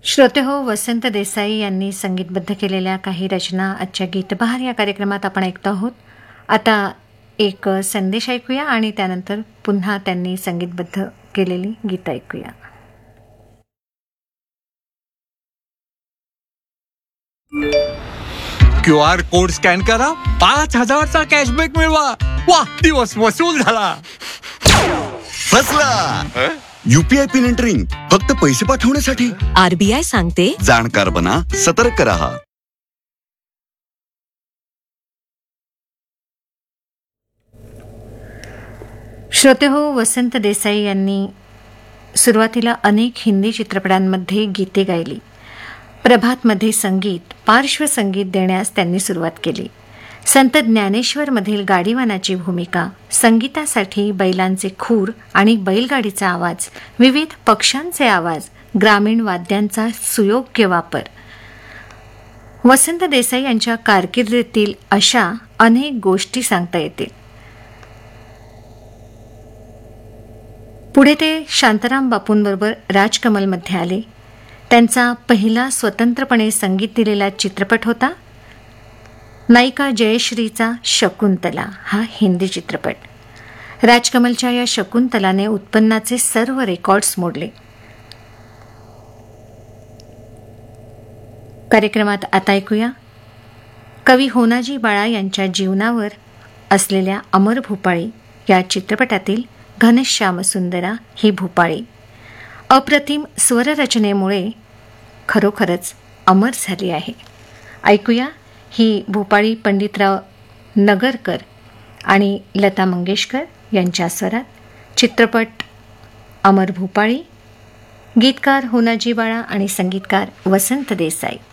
श्रोतेहो, वसंत देसाई यांनी संगीतबद्ध केलेल्या काही रचना आजच्या गीतबहार या कार्यक्रमात आपण ऐकतो आहोत. आता एक संदेश ऐकूया आणि त्यानंतर पुन्हा त्यांनी संगीतबद्ध केलेली गीत ऐकूया. QR कोड स्कॅन करा, 5,000चा कॅशबॅक मिळवा. वा, दिवस वसूल झाला. फसला. UPI पिन एंटरिंग फक्त पैसे पाठवण्यासाठी. RBI सांगते, जाणकार बना, सतर्क रहा. श्रोतेहो, वसंत देसाई यांनी सुरुवातीला अनेक हिंदी चित्रपटांमध्ये गीते गायली. प्रभातमध्ये संगीत, पार्श्वसंगीत देण्यास त्यांनी सुरुवात केली. संत ज्ञानेश्वरमधील गाडीवानाची भूमिका, संगीतासाठी बैलांचे खूर आणि बैलगाडीचा आवाज, विविध पक्ष्यांचे आवाज, ग्रामीण वाद्यांचा सुयोग्य वापर. वसंत देसाई यांच्या कारकिर्दीतील अशा अनेक गोष्टी सांगता येतील. पुढे ते शांताराम बापूंबरोबर राजकमलमध्ये आले. त्यांचा पहिला स्वतंत्रपणे संगीत दिलेला चित्रपट होता नायिका जयश्रीचा शकुंतला हा हिंदी चित्रपट. राजकमलच्या या शकुंतलाने उत्पन्नाचे सर्व रेकॉर्ड्स मोडले. कार्यक्रमात आता ऐकूया कवी होनाजी बाळा यांच्या जीवनावर असलेल्या अमर भूपाळी या चित्रपटातील घनश्याम सुंदरा ही भूपाळी. अप्रतिम स्वररचनेमुळे खरोखरच अमर झाली आहे. ऐकूया ही भूपाळी पंडितराव नगरकर आणि लता मंगेशकर यांच्या स्वरात. चित्रपट अमर भूपाळी, गीतकार होनाजी बाळा आणि संगीतकार वसंत देसाई.